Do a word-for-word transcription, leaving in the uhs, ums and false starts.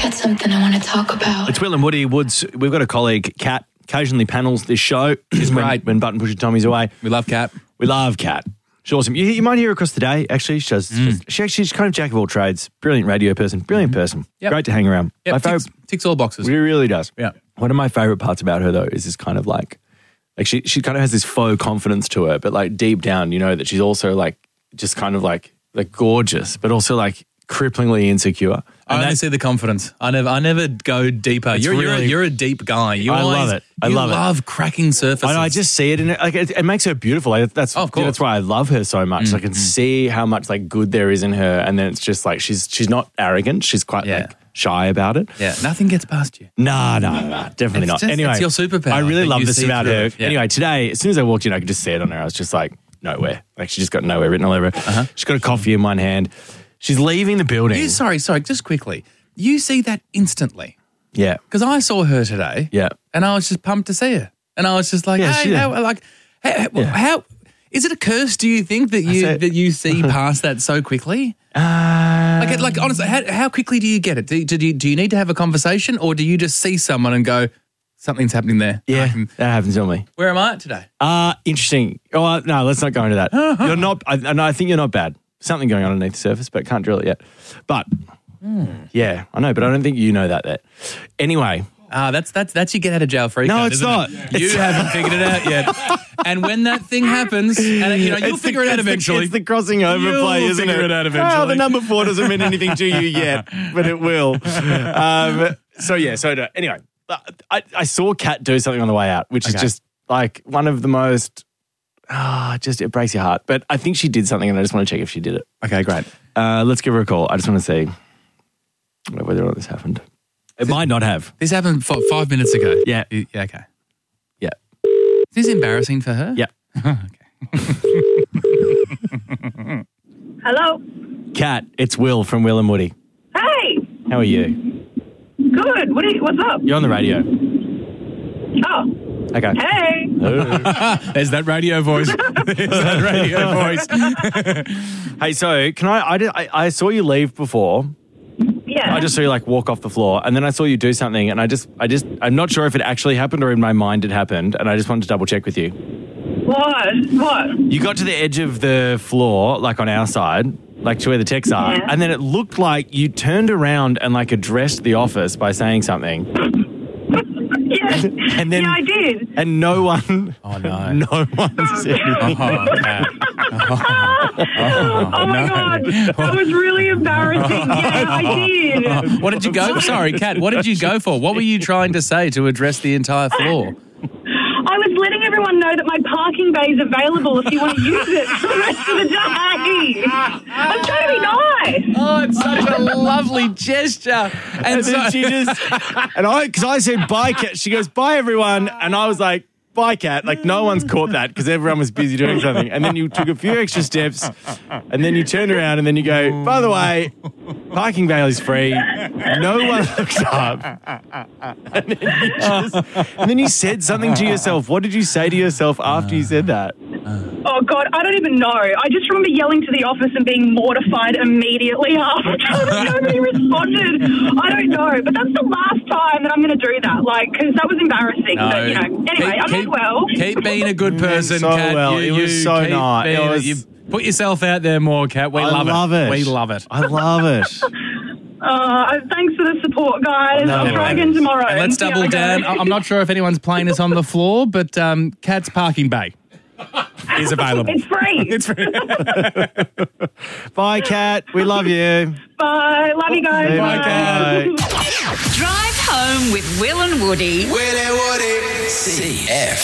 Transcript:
got something I want to talk about. It's Will and Woody Woods. We've got a colleague, Kat, occasionally panels this show. She's when, great. When Button Pusher Tommy's away. We love Kat. We love Kat. She's awesome. You, you might hear her across the day, actually. She does, Mm. she, she's kind of jack of all trades. Brilliant radio person. Brilliant person. Yep. Great to hang around. Yep, My ticks, favorite, ticks all boxes. It really does. Yeah. One of my favorite parts about her, though, is this kind of like, like she, she kind of has this faux confidence to her, but like deep down, you know, that she's also like, just kind of like, like gorgeous, but also like cripplingly insecure. I And only that- see the confidence. I never, I never go deeper. It's You're, you're, a, really- you're a deep guy. You I always, love it. I you love it. love cracking surfaces. I know, I just see it, and it, like it, it makes her beautiful. Like, that's Oh, of course. that's why I love her so much. Mm, I can see how much like good there is in her, and then it's just like she's she's not arrogant. She's quite Yeah. like shy about it. Yeah, nothing gets past you. Nah, nah, nah, definitely It's not. just- Anyway, it's your superpower I really that love you this see about through her. it. Yeah. Anyway, today, as soon as I walked in, I could just see it on her. I was just like, nowhere. Like she just got nowhere written all over her. Uh-huh. She's got a coffee in one hand. She's leaving the building. You, sorry, sorry, just quickly. You see that instantly. Yeah, Because I saw her today. yeah. And I was just pumped to see her. And I was just like, Yeah, hey, she- how, like, how, Yeah. how, is it a curse, do you think, that you said- that you see past that so quickly? Uh, Like, like honestly, how, how quickly do you get it? Do, do, you, do you need to have a conversation, or do you just see someone and go, something's happening there? I yeah, can- that happens to me. Where am I at today? Uh, interesting. Oh, uh, no, let's not go into that. You're not, I, no, I think you're not bad. Something going on underneath the surface, but can't drill it yet. But, yeah, I know, but I don't think you know that yet. Anyway, Ah, that's that's that's your get out of jail free No, card, it's isn't not. it? You It's- haven't figured it out yet. And when that thing happens, and you know you'll It's the- figure it out it's the- eventually. It's the crossing over You'll play, isn't figure it? it out Well, eventually. the number four doesn't mean anything to you yet, but it will. Um, so, yeah, so no, anyway, I, I saw Kat do something on the way out, which is Okay. just like one of the most, ah, just it breaks your heart. But I think she did something, and I just want to check if she did it. Okay, great. Uh, let's give her a call. I just want to see whether or not this happened. It might not have. This happened f- five minutes ago. Yeah. You- yeah. Okay. Yeah. Is this embarrassing for her? Yeah. Hello. Kat, it's Will from Will and Woody. Hey. How are you? Good. What? Are you, what's up? You're on the radio. Oh. Okay. Hey. There's that radio voice. There's that radio voice. Hey, so can I, I, did, I, I saw you leave before. Yeah. I just saw you like walk off the floor, and then I saw you do something, and I just, I just, I'm not sure if it actually happened or in my mind it happened, and I just wanted to double check with you. What? What? You got to the edge of the floor, like on our side, like to where the techs are, Yeah. and then it looked like you turned around and like addressed the office by saying something, Yeah. and then yeah, I did. and no one, Oh no. no one said anything. Oh, Kat. Oh, my God. That was really embarrassing. Yeah, I did. What did you go? Sorry, Kat. What did you go for? What were you trying to say to address the entire floor? I was letting everyone know that my parking bay is available if you want to use it for the rest of the day. I'm trying to be nice. Oh, it's such a lovely gesture. And, And so, then she just, and I, because I said bye, Kat. She goes, bye, everyone. And I was like, bye, Kat. Like, no one's caught that because everyone was busy doing something. And then you took a few extra steps, and then you turned around, and then you go, by the way, parking bail is free. No one looks up. And then, you just, and then you said something to yourself. What did you say to yourself after you said that? Oh, God, I don't even know. I just remember yelling to the office and being mortified immediately after. Nobody responded. I don't know. But that's the last time that I'm going to do that, like, because that was embarrassing. No. But, you know, anyway, Keep- I meant keep- well. Keep being a good person, so Kat. well. You, It was you so keep nice. It being- was- you put yourself out there more, Kat. We I love, love it. We love it. I love it. Uh, thanks for the support, guys. No I'll try worries. again tomorrow. And let's See how double I go. down. I- I'm not sure if anyone's playing this on the floor, but um, Kat's parking bay is available. It's free. It's free. Bye, Kat. We love you. Bye. Love you guys. Bye, Kat. Drive home with Will and Woody. Will and Woody. C F.